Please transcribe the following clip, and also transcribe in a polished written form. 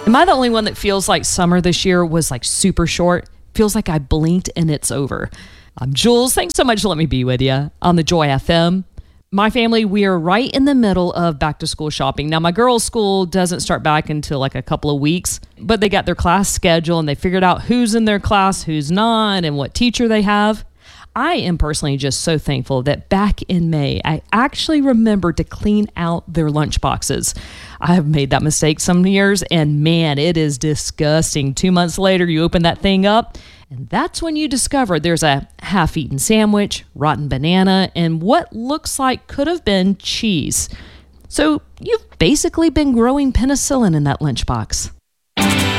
Am I the only one that feels like summer this year was like super short? Feels like I blinked and it's over. I'm Jules. Thanks so much for letting me be with you on the Joy FM. My family, we are right in the middle of back to school shopping. Now, my girls' school doesn't start back until like a couple of weeks, but they got their class schedule and they figured out who's in their class, who's not, and what teacher they have. I am personally just so thankful that back in May, I actually remembered to clean out their lunch boxes. I have made that mistake some years, and man, it is disgusting. 2 months later, you open that thing up, and that's when you discover there's a half-eaten sandwich, rotten banana, and what looks like could have been cheese. So you've basically been growing penicillin in that lunchbox.